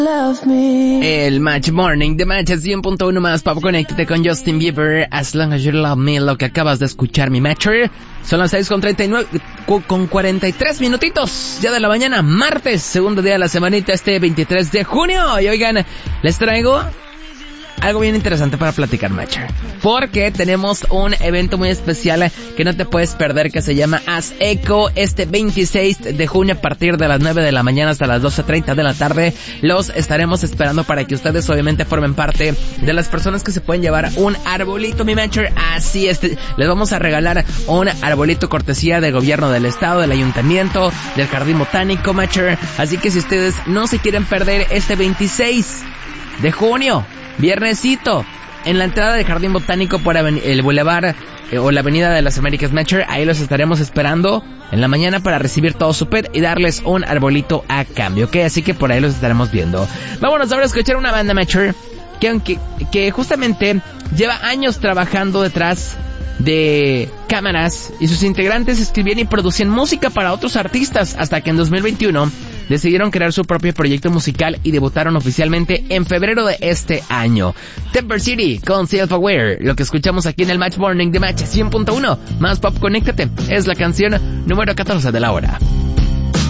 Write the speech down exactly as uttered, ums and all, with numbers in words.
El Match Morning de Match cien punto uno más Pop. Conéctate con Justin Bieber, As Long As You Love Me. Lo que acabas de escuchar, mi Matcher. Son las seis con treinta y nueve, con cuarenta y tres minutitos ya de la mañana, martes, segundo día de la semanita, este veintitrés de junio. Y oigan, les traigo algo bien interesante para platicar, Matcher, porque tenemos un evento muy especial que no te puedes perder, que se llama Haz Eco, este veintiséis de junio a partir de las nueve de la mañana hasta las doce treinta de la tarde. Los estaremos esperando para que ustedes obviamente formen parte de las personas que se pueden llevar un arbolito, mi Matcher. Así es, les vamos a regalar un arbolito cortesía del gobierno del estado, del ayuntamiento, del jardín botánico, Matcher. Así que si ustedes no se quieren perder este veintiséis de junio, viernesito, en la entrada del Jardín Botánico por el Boulevard eh, o la Avenida de las Américas, Matcher, ahí los estaremos esperando en la mañana para recibir todo su pet y darles un arbolito a cambio, ¿ok? Así que por ahí los estaremos viendo. Vámonos ahora a escuchar una banda, Matcher, que aunque que justamente lleva años trabajando detrás de cámaras, y sus integrantes escribían y producían música para otros artistas, hasta que en dos mil veintiuno decidieron crear su propio proyecto musical y debutaron oficialmente en febrero de este año. Temper City con Self-Aware, lo que escuchamos aquí en el Match Morning de Match cien punto uno más Pop. Conéctate, es la canción número catorce de la hora.